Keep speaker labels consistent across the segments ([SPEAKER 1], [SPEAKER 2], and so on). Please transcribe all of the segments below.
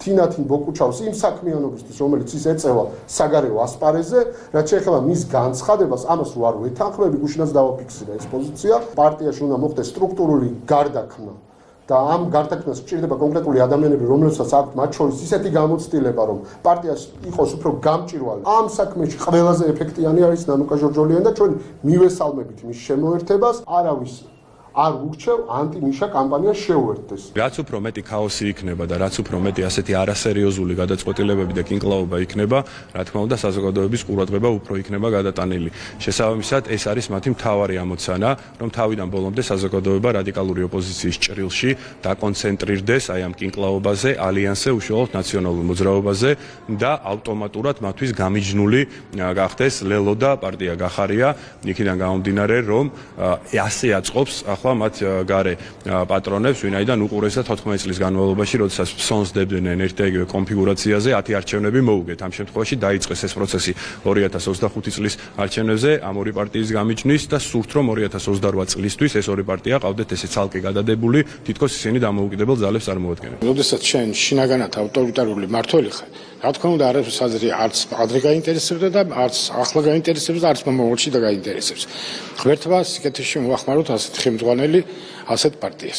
[SPEAKER 1] თინათინ ბოკუჩავს იმ საქმიანობისთვის, რომელიც ის ეწევა საგარეო ასპარეზზე, რაც შეეხება მის განცხადებას, ამას არ ვეთანხმები, გუშინაც დავაფიქსირე ეს პოზიცია. პარტიაში უნდა მოხდეს სტრუქტურული გარდაქმნა. და ამ გარდაქმნას სჭირდება კონკრეტული ადამიანები, რომლებსაც აქვთ მათ შორის ისეთი გამოცდილება, რომ პარტიას იყოს უფრო გამჭირვალე. ამ საქმეში ყველაზე ეფექტიანი არის ნანუკა ჟორჟოლიანი და ჩვენ მივესალმებით მის შემოერთებას, არავის არ ურჩევ ანტიმიშა კამპანიას შეუერთდეს.
[SPEAKER 2] რაც უფრო მეტი ქაოსი იქნება და რაც უფრო მეტი ასეთი არასერიოზული გადაწყვეტილებები და კინკლაობა იქნება, რა თქმა უნდა საზოგადოების ყურადღება უფრო იქნება გადატანილი. შესაბამისად, ეს არის მათი მთავარი ამოცანა, რომ თავიდან ბოლომდე საზოგადოება რადიკალური ოპოზიციის ჭრილში დაკონცენტრირდეს აი ამ კინკლაობაზე, ალიანსზე, უშუალოდ ნაციონალურ მოძრაობაზე და ავტომატურად მათთვის გამიჯნული გახდეს ლელო და პარტია გახარია, იქიდან გამომდინარე, რომ ასე აწყობს მათ გარე პატრონებს, ვინაიდან უყურესდა 14 წლის განმავლობაში, როდესაც ფსონს დებდნენ ერთ და იგივე კონფიგურაციაზე 10 არჩევნები მოუგეთ. ამ შემთხვევაში დაიწყეს ეს პროცესი 2025 წლის არჩევნებზე ამ ორი პარტიის გამიჯვნის და სურთ რომ 2028 წლისთვის ეს ორი პარტია ყავდეთ ესე ცალკე გადადებული, თითქოს ისინი დამოუკიდებელ ძალებს წარმოადგენენ.
[SPEAKER 3] როდესაც შენ შინაგანად ავტორიტარული მმართველი ხარ, რა თქმა უნდა არც არც ადრე გაინტერესებდა და არც ახლა გაინტერესებს და არც მომავალში და გაინტერესებს. ღმერთმა სიკეთეში მოახმაროთ ასეთ ხელმძღვანელი, ასეთ პარტიას.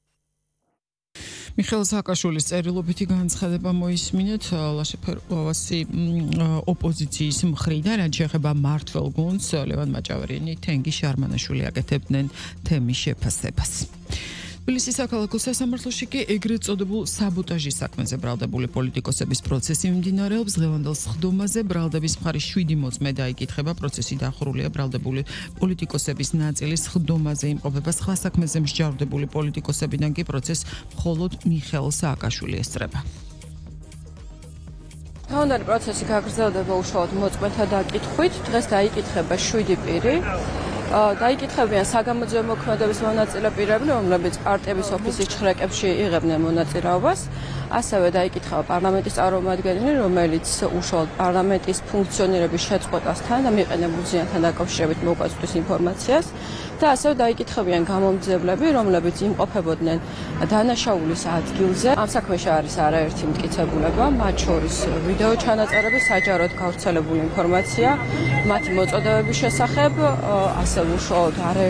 [SPEAKER 4] მიხეილ სააკაშვილის წერილობითი განცხადება მოისმინეთ ლაშე-ფეროვასი ოპოზიციის მხრიდან, რაც შეეხება მმართველ გუნდს ლევან მაჭავარიანი, თენგი შარმანაშვილი აკეთებდნენ თემის შეფასებას. თბილისის საქალაქო სასამართლოში კი ეგრეთ წოდებულ საბოტაჟის საქმეზე ბრალდებული პოლიტიკოსების პროცესი მიმდინარეობს. ლევანდელ სხდომაზე ბრალდების მხარის 7 მოწმე დაიკითხება. პროცესი დახურულია, ბრალდებული პოლიტიკოსების ნაწილი სხდომაზე იმყოფება. სხვა საქმეზე მსჯავრდებული პოლიტიკოსებიდან კი პროცესს მხოლოდ მიხეილ სააკაშვილი ესწრება.
[SPEAKER 5] თავდაპირველი პროცესი გაგრძელდება უშუალოდ მოწმეთა დაკითხვით. დღეს დაიკითხება 7 პირი. დაიკითხებიან საგამოძიებო მოქმედების მონაწილე პირები, რომლებიც პარტიების ოფისის ჩხრეკებში იღებდნენ მონაწილეობას. ასევე დაიკითხება პარლამენტის წარმომადგენელი, რომელიც უშუალოდ პარლამენტის ფუნქციონირების შეწყვეტასთან და მიყენებულ ზიანთან დაკავშირებით მოგვაწვდის ინფორმაციას. და ასევე დაიკითხებიან გამომძიებლები, რომლებიც იმყოფებოდნენ დანაშაულის ადგილზე. ამ საქმეში არის არაერთი მტკიცებულება, მათ შორის ვიდეო ჩანაწერები, საჯაროდ გავრცელებული ინფორმაცია, მათი მოწოდებების შესახებ, ასევე უშუალოდ